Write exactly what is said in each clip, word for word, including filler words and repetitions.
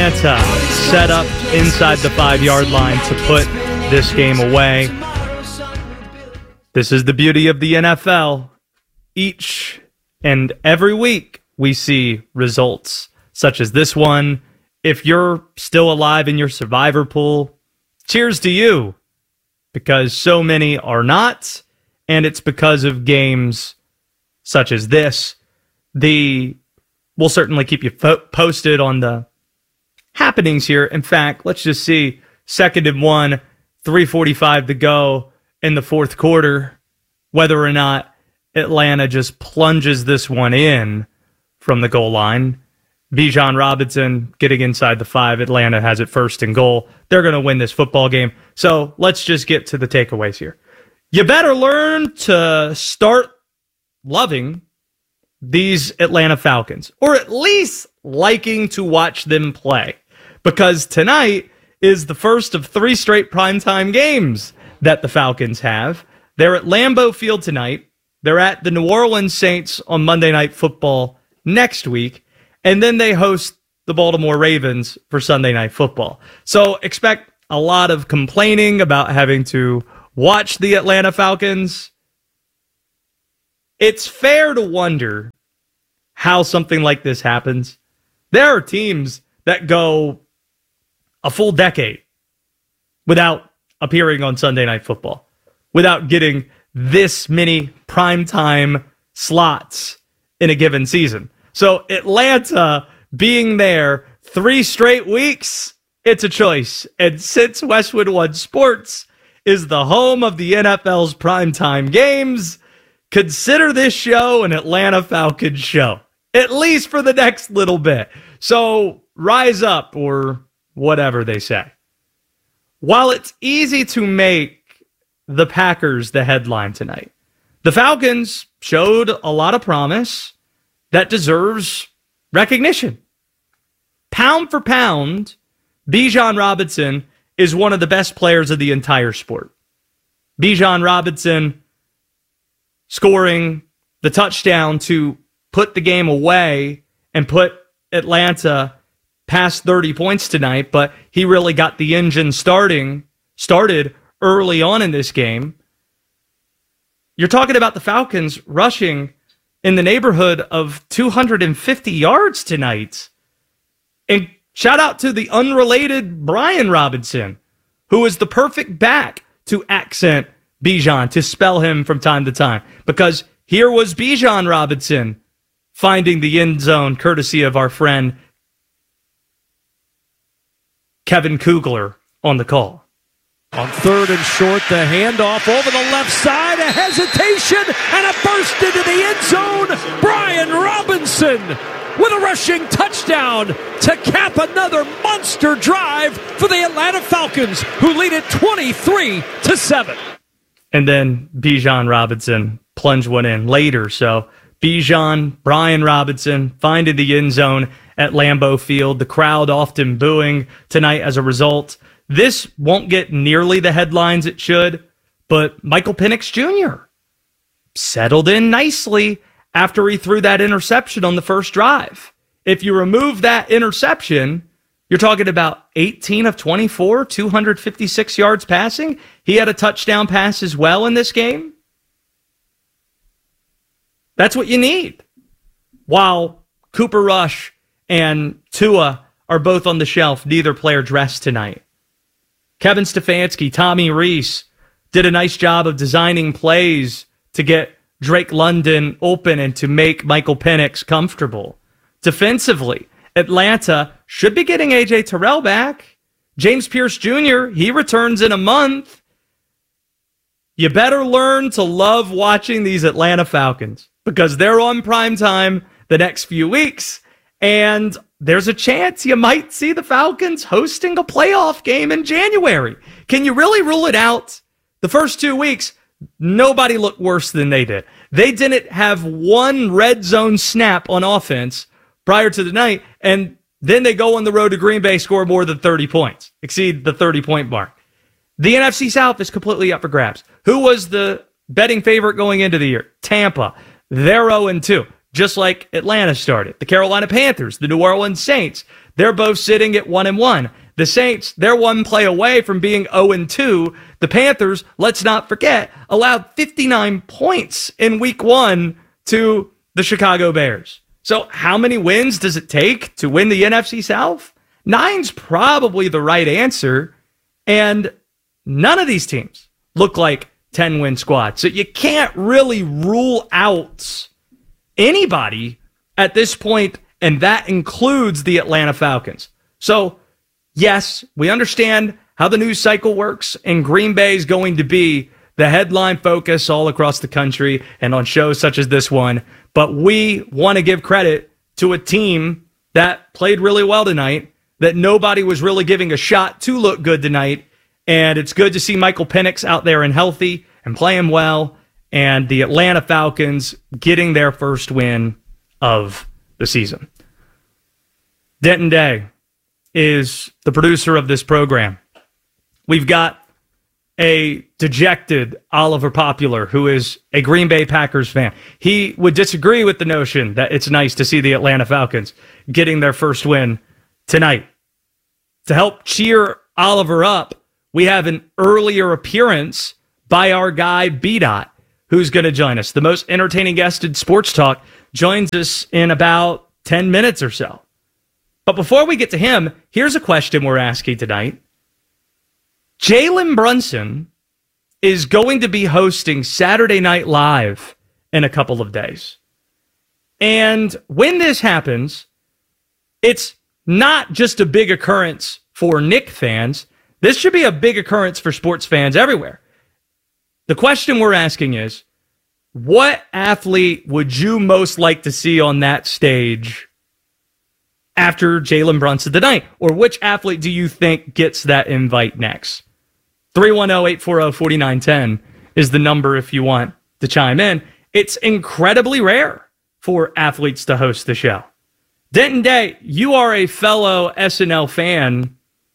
Atlanta set up inside the five-yard line to put this game away. This is the beauty of the N F L. Each and every week we see results such as this one. If you're still alive in your survivor pool, cheers to you, because so many are not, and it's because of games such as this. The we'll certainly keep you fo- posted on the happenings here. In fact, let's just see. Second and one, three forty-five to go in the fourth quarter. Whether or not Atlanta just plunges this one in from the goal line. Bijan Robinson getting inside the five. Atlanta has it first and goal. They're going to win this football game. So let's just get to the takeaways here. You better learn to start loving these Atlanta Falcons, or at least liking to watch them play, because tonight is the first of three straight primetime games that the Falcons have. They're at Lambeau Field tonight. They're at the New Orleans Saints on Monday Night Football next week, and then they host the Baltimore Ravens for Sunday Night Football. So expect a lot of complaining about having to watch the Atlanta Falcons. It's fair to wonder how something like this happens. There are teams that go a full decade without appearing on Sunday Night Football, without getting this many primetime slots in a given season. So Atlanta being there three straight weeks, it's a choice. And since Westwood One Sports is the home of the N F L's primetime games, consider this show an Atlanta Falcons show, at least for the next little bit. So rise up, or whatever they say. While it's easy to make the Packers the headline tonight, the Falcons showed a lot of promise that deserves recognition. Pound for pound, Bijan Robinson is one of the best players of the entire sport. Bijan Robinson scoring the touchdown to put the game away and put Atlanta past thirty points tonight, but he really got the engine starting, started early on in this game. You're talking about the Falcons rushing in the neighborhood of two hundred fifty yards tonight. And shout out to the unrelated Brian Robinson, who is the perfect back to accent Bijan, to spell him from time to time. Because here was Bijan Robinson finding the end zone, courtesy of our friend Kevin Kugler on the call. On third and short, the handoff over the left side, a hesitation, and a burst into the end zone. Brian Robinson with a rushing touchdown to cap another monster drive for the Atlanta Falcons, who lead it twenty-three to seven. And then Bijan Robinson plunged one in later. So Bijan, Brian Robinson finding the end zone at Lambeau Field. The crowd often booing tonight as a result. This won't get nearly the headlines it should, but Michael Penix Junior settled in nicely after he threw that interception on the first drive. If you remove that interception, you're talking about eighteen of twenty-four, two hundred fifty-six yards passing. He had a touchdown pass as well in this game. That's what you need. While Cooper Rush and Tua are both on the shelf, neither player dressed tonight. Kevin Stefanski, Tommy Rees did a nice job of designing plays to get Drake London open and to make Michael Penix comfortable. Defensively, Atlanta should be getting A J Terrell back. James Pierce Junior, he returns in a month. You better learn to love watching these Atlanta Falcons, because they're on prime time the next few weeks, and there's a chance you might see the Falcons hosting a playoff game in January. Can you really rule it out? The first two weeks, nobody looked worse than they did. They didn't have one red zone snap on offense prior to the night, and then they go on the road to Green Bay, score more than thirty points, exceed the thirty-point mark. The N F C South is completely up for grabs. Who was the betting favorite going into the year? Tampa. They're oh and two, just like Atlanta started. The Carolina Panthers, the New Orleans Saints, they're both sitting at one and one. The Saints, they're one play away from being oh and two. The Panthers, let's not forget, allowed fifty-nine points in week one to the Chicago Bears. So how many wins does it take to win the N F C South? Nine's probably the right answer. And none of these teams look like ten-win squads. So you can't really rule out anybody at this point, and that includes the Atlanta Falcons. So, yes, we understand how the news cycle works, and Green Bay is going to be the headline focus all across the country and on shows such as this one. But we want to give credit to a team that played really well tonight, that nobody was really giving a shot to look good tonight. And it's good to see Michael Penix out there and healthy and playing well, and the Atlanta Falcons getting their first win of the season. Denton Day is the producer of this program. We've got a dejected Oliver Popular, who is a Green Bay Packers fan. He would disagree with the notion that it's nice to see the Atlanta Falcons getting their first win tonight. To help cheer Oliver up, we have an earlier appearance by our guy B-Dot, who's going to join us. The most entertaining guest in sports talk joins us in about ten minutes or so. But before we get to him, here's a question we're asking tonight. Jalen Brunson is going to be hosting Saturday Night Live in a couple of days. And when this happens, it's not just a big occurrence for Knick fans. This should be a big occurrence for sports fans everywhere. The question we're asking is, what athlete would you most like to see on that stage after Jalen Brunson tonight? Or which athlete do you think gets that invite next? three one zero, eight four zero, four nine one zero is the number if you want to chime in. It's incredibly rare for athletes to host the show. Denton Day, you are a fellow S N L fan.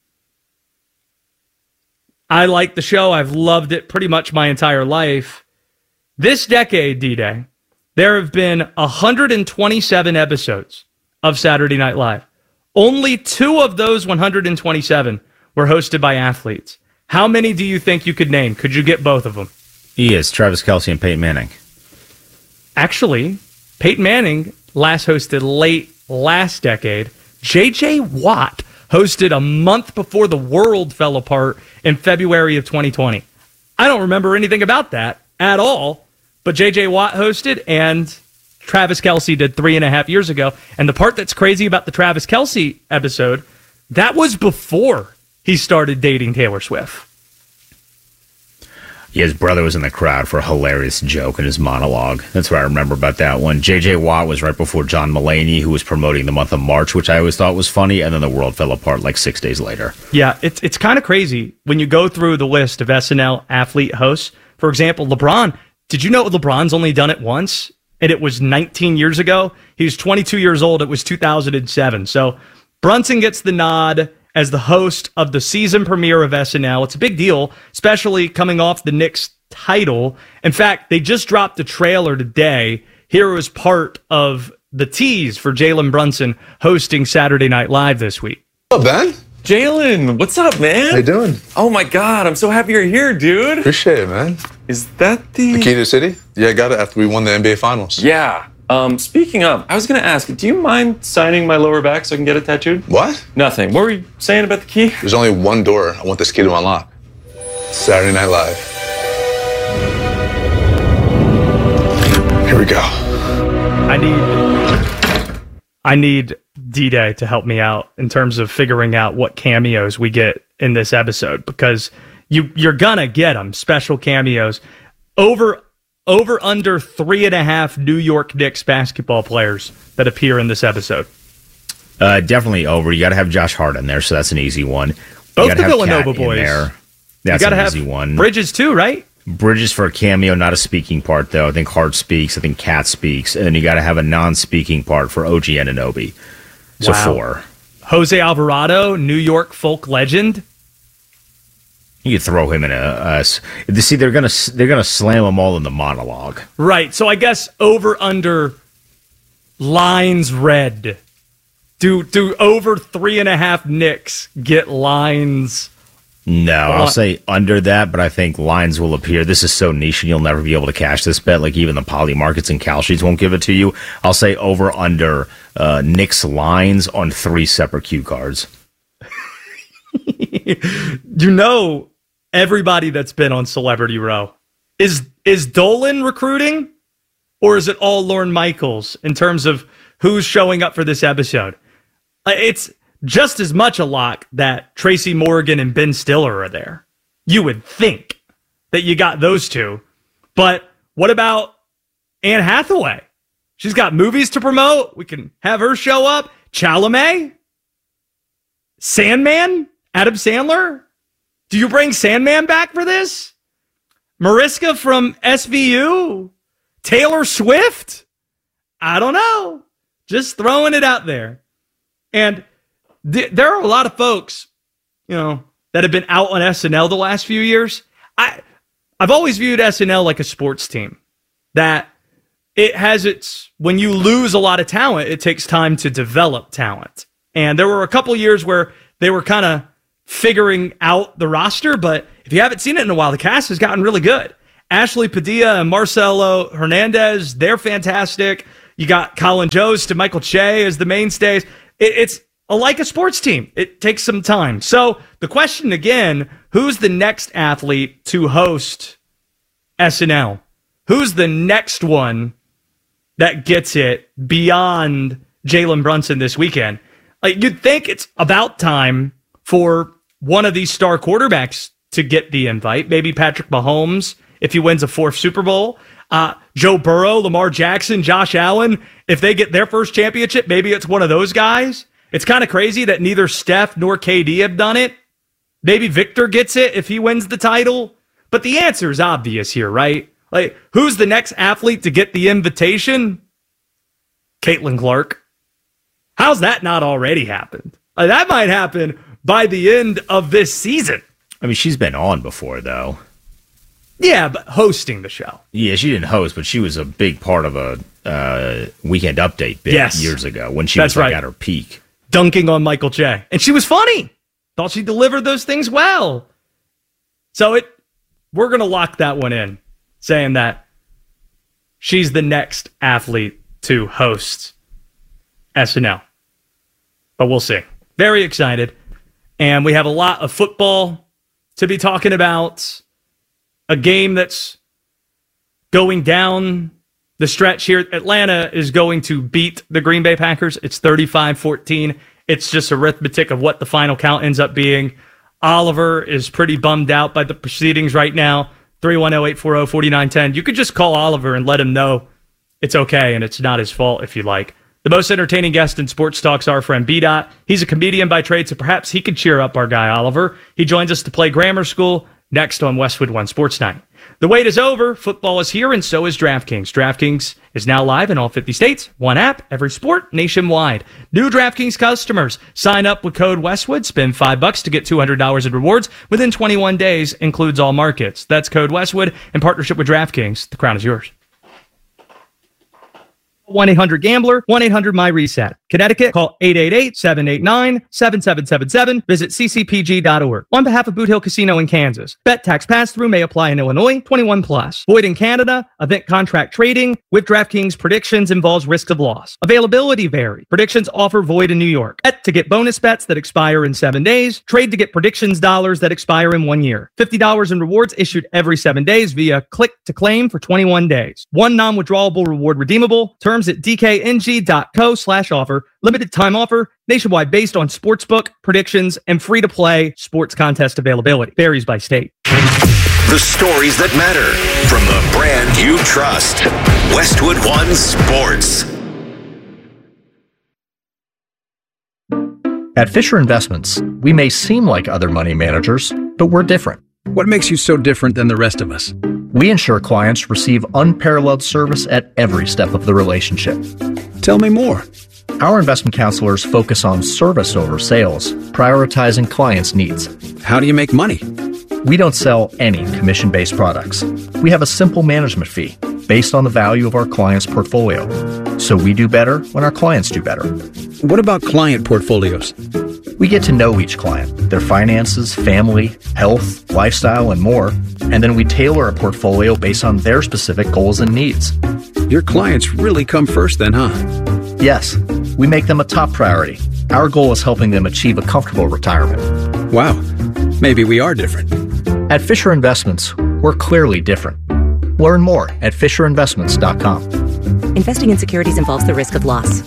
I like the show. I've loved it pretty much my entire life. This decade, D-Day, there have been one hundred twenty-seven episodes of Saturday Night Live. Only two of those one hundred twenty-seven were hosted by athletes. How many do you think you could name? Could you get both of them? He is Travis Kelce and Peyton Manning. Actually, Peyton Manning last hosted late last decade. J J Watt hosted a month before the world fell apart in February of twenty twenty. I don't remember anything about that at all, but J J Watt hosted, and Travis Kelce did three and a half years ago. And the part that's crazy about the Travis Kelce episode, that was before he started dating Taylor Swift. Yeah, his brother was in the crowd for a hilarious joke in his monologue. That's what I remember about that one. J J Watt was right before John Mulaney, who was promoting the month of March, which I always thought was funny, and then the world fell apart like six days later. Yeah, it's it's kind of crazy when you go through the list of S N L athlete hosts. For example, LeBron. Did you know LeBron's only done it once? And it was nineteen years ago. He was twenty-two years old. It was two thousand seven. So Brunson gets the nod as the host of the season premiere of S N L. It's a big deal, especially coming off the Knicks title. In fact, they just dropped a trailer today. Here was part of the tease for Jalen Brunson hosting Saturday Night Live this week. What's up, Ben? Jalen, what's up, man? How you doing? Oh my God, I'm so happy you're here, dude. Appreciate it, man. Is that the... The key to the city? Yeah, I got it after we won the N B A Finals. Yeah. Um, speaking of, I was gonna ask, do you mind signing my lower back so I can get it tattooed? What? Nothing. What were you saying about the key? There's only one door I want this key to unlock. Saturday Night Live. Here we go. I need I need D-Day to help me out in terms of figuring out what cameos we get in this episode, because you you're gonna get them, special cameos. Over over under three and a half New York Knicks basketball players that appear in this episode. Uh, definitely over. You got to have Josh Hart in there, so that's an easy one. Both the Villanova boys. There. That's you gotta an have easy one. Bridges too, right? Bridges for a cameo, not a speaking part, though. I think Hart speaks. I think Cat speaks. And then you got to have a non-speaking part for O G Anunoby. So wow. four. Jose Alvarado, New York folk legend. You could throw him in a. Uh, see, they're gonna they're gonna slam them all in the monologue. Right. So I guess over under lines read. Do do over three and a half Knicks get lines? No, I'll say under that, but I think lines will appear. This is so niche and you'll never be able to cash this bet. Like even the Poly Markets and Cal Sheets won't give it to you. I'll say over under uh, Knicks lines on three separate cue cards. You know, everybody that's been on Celebrity Row, is is Dolan recruiting, or is it all Lorne Michaels in terms of who's showing up for this episode? It's just as much a lock that Tracy Morgan and Ben Stiller are there. You would think that you got those two. But what about Anne Hathaway? She's got movies to promote. We can have her show up. Chalamet? Sandman? Adam Sandler? Do you bring Sandman back for this? Mariska from S V U? Taylor Swift? I don't know. Just throwing it out there. And th- there are a lot of folks, you know, that have been out on S N L the last few years. I, I've always viewed S N L like a sports team. That it has its, when you lose a lot of talent, it takes time to develop talent. And there were a couple years where they were kind of figuring out the roster, but if you haven't seen it in a while, the cast has gotten really good. Ashley Padilla and Marcelo Hernandez, they're fantastic. You got Colin Jost and Michael Che as the mainstays. It, it's a, like a sports team. It takes some time. So the question again, who's the next athlete to host S N L? Who's the next one that gets it beyond Jalen Brunson this weekend? Like, you'd think it's about time for one of these star quarterbacks to get the invite. Maybe Patrick Mahomes, if he wins a fourth Super Bowl. Uh, Joe Burrow, Lamar Jackson, Josh Allen, if they get their first championship, maybe it's one of those guys. It's kind of crazy that neither Steph nor K D have done it. Maybe Victor gets it if he wins the title. But the answer is obvious here, right? Like, who's the next athlete to get the invitation? Caitlin Clark. How's that not already happened? Like, that might happen by the end of this season. I mean, she's been on before, though. Yeah, but hosting the show. Yeah, she didn't host, but she was a big part of a uh, Weekend Update bit yes. years ago when she That's was like right. at her peak. Dunking on Michael Che. And she was funny. Thought she delivered those things well. So it, we're going to lock that one in, saying that she's the next athlete to host S N L. But we'll see. Very excited. And we have a lot of football to be talking about. A game that's going down the stretch here. Atlanta is going to beat the Green Bay Packers. It's thirty-five fourteen. It's just arithmetic of what the final count ends up being. Oliver is pretty bummed out by the proceedings right now. three one zero, eight four zero, four nine one zero. You could just call Oliver and let him know it's okay and it's not his fault if you like. The most entertaining guest in sports talks, our friend B-Dot. He's a comedian by trade, so perhaps he could cheer up our guy Oliver. He joins us to play Grammar School next on Westwood One Sports Night. The wait is over. Football is here, and so is DraftKings. DraftKings is now live in all fifty states. One app, every sport, nationwide. New DraftKings customers, sign up with code Westwood. Spend five bucks to get two hundred dollars in rewards within twenty-one days. Includes all markets. That's code Westwood in partnership with DraftKings. The crown is yours. one eight hundred gambler, one eight hundred my reset. Connecticut, call eight eight eight, seven eight nine, seven seven seven seven. Visit c c p g dot org. On behalf of Boot Hill Casino in Kansas, bet tax pass-through may apply in Illinois, twenty-one plus. Void in Canada, event contract trading with DraftKings predictions involves risk of loss. Availability vary. Predictions offer void in New York. Bet to get bonus bets that expire in seven days. Trade to get predictions dollars that expire in one year. fifty dollars in rewards issued every seven days via click to claim for twenty-one days. One non-withdrawable reward redeemable. Terms at d k n g dot co slash offer. Limited time offer, nationwide based on sportsbook, predictions, and free-to-play sports contest availability. Varies by state. The stories that matter from the brand you trust. Westwood One Sports. At Fisher Investments, we may seem like other money managers, but we're different. What makes you so different than the rest of us? We ensure clients receive unparalleled service at every step of the relationship. Tell me more. Our investment counselors focus on service over sales, prioritizing clients' needs. How do you make money? We don't sell any commission-based products. We have a simple management fee based on the value of our clients' portfolio. So we do better when our clients do better. What about client portfolios? We get to know each client, their finances, family, health, lifestyle, and more, and then we tailor a portfolio based on their specific goals and needs. Your clients really come first then, huh? Yes, we make them a top priority. Our goal is helping them achieve a comfortable retirement. Wow, maybe we are different. At Fisher Investments, we're clearly different. Learn more at fisher investments dot com. Investing in securities involves the risk of loss.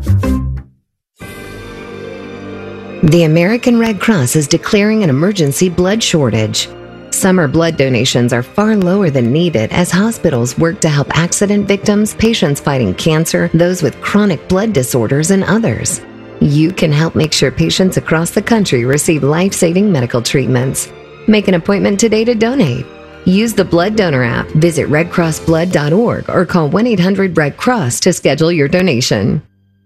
The American Red Cross is declaring an emergency blood shortage. Summer blood donations are far lower than needed as hospitals work to help accident victims, patients fighting cancer, those with chronic blood disorders, and others. You can help make sure patients across the country receive life-saving medical treatments. Make an appointment today to donate. Use the Blood Donor app, visit red cross blood dot org, or call one eight hundred red cross to schedule your donation.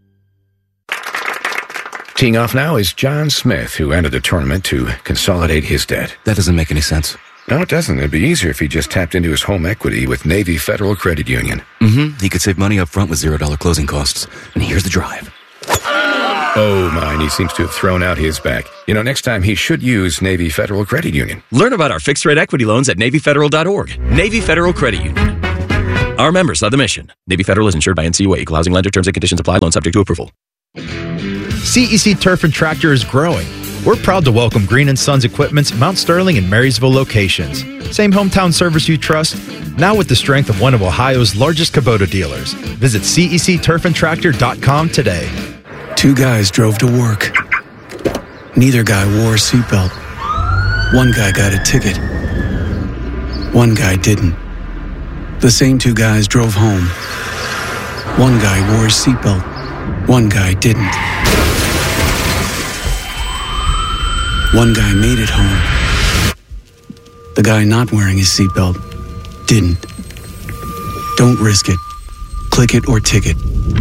Teeing off now is John Smith, who entered the tournament to consolidate his debt. That doesn't make any sense. No, it doesn't. It'd be easier if he just tapped into his home equity with Navy Federal Credit Union. Mm-hmm. He could save money up front with zero dollar closing costs. And here's the drive. Oh, my, and he seems to have thrown out his back. You know, next time he should use Navy Federal Credit Union. Learn about our fixed-rate equity loans at navy federal dot org. Navy Federal Credit Union. Our members love the mission. Navy Federal is insured by N C U A. Equal housing lender. Terms and conditions apply. Loan subject to approval. C E C Turf and Tractor is growing. We're proud to welcome Green and Sons Equipment's Mount Sterling and Marysville locations. Same hometown service you trust, now with the strength of one of Ohio's largest Kubota dealers. Visit C E C turf and tractor dot com today. Two guys drove to work. Neither guy wore a seatbelt. One guy got a ticket. One guy didn't. The same two guys drove home. One guy wore a seatbelt. One guy didn't. One guy made it home. The guy not wearing his seatbelt didn't. Don't risk it. Click it or ticket.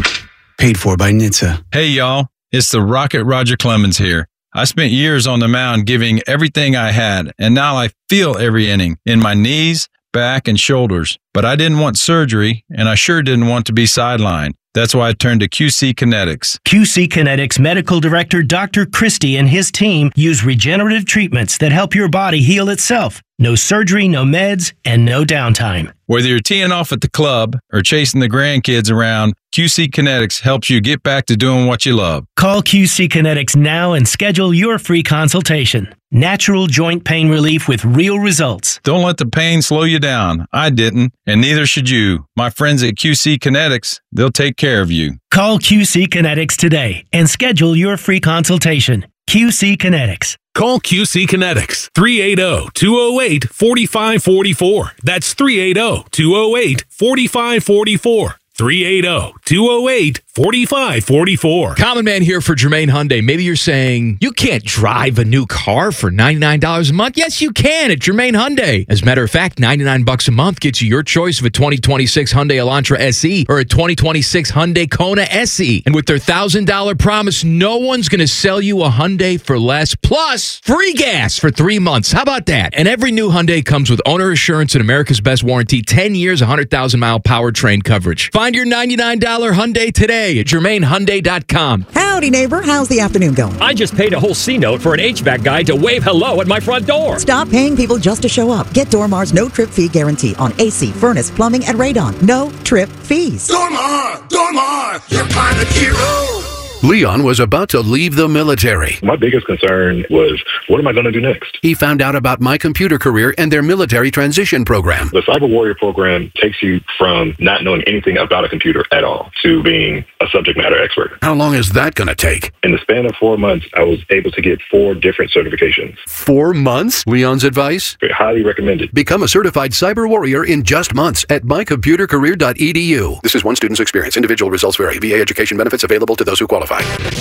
Paid for by N H T S A. Hey, y'all. It's the Rocket Roger Clemens here. I spent years on the mound giving everything I had, and now I feel every inning in my knees, back, and shoulders. But I didn't want surgery, and I sure didn't want to be sidelined. That's why I turned to Q C Kinetics. Q C Kinetics Medical Director Doctor Christie and his team use regenerative treatments that help your body heal itself. No surgery, no meds, and no downtime. Whether you're teeing off at the club or chasing the grandkids around, Q C Kinetics helps you get back to doing what you love. Call Q C Kinetics now and schedule your free consultation. Natural joint pain relief with real results. Don't let the pain slow you down. I didn't, and neither should you. My friends at Q C Kinetics, they'll take care of you. Call Q C Kinetics today and schedule your free consultation. Q C Kinetics. Call Q C Kinetics, three eight zero, two zero eight, four five four four. That's three eight zero, two zero eight, four five four four. three eight zero, two zero eight, four five four four. Common Man here for Germain Hyundai. Maybe you're saying, you can't drive a new car for ninety-nine dollars a month. Yes, you can at Germain Hyundai. As a matter of fact, ninety-nine bucks a month gets you your choice of a twenty twenty-six Hyundai Elantra S E or a twenty twenty-six Hyundai Kona S E. And with their one thousand dollars promise, no one's going to sell you a Hyundai for less. Plus, free gas for three months. How about that? And every new Hyundai comes with owner assurance and America's Best Warranty, ten years, one hundred thousand mile powertrain coverage. Find your ninety-nine dollars Hyundai today at germain hyundai dot com. Howdy, neighbor. How's the afternoon going? I just paid a whole C-note for an H V A C guy to wave hello at my front door. Stop paying people just to show up. Get Dormar's no-trip fee guarantee on A C, furnace, plumbing, and radon. No trip fees. Dormar! Dormar! Your pilot hero! Leon was about to leave the military. My biggest concern was, what am I going to do next? He found out about My Computer Career and their military transition program. The Cyber Warrior program takes you from not knowing anything about a computer at all to being a subject matter expert. How long is that going to take? In the span of four months, I was able to get four different certifications. Four months? Leon's advice? Highly recommended. Become a certified Cyber Warrior in just months at my computer career dot e d u. This is one student's experience. Individual results vary. V A education benefits available to those who qualify.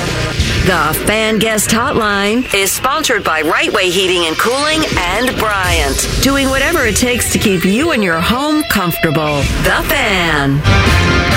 The Fan Guest Hotline is sponsored by Right Way Heating and Cooling and Bryant, doing whatever it takes to keep you and your home comfortable. The Fan.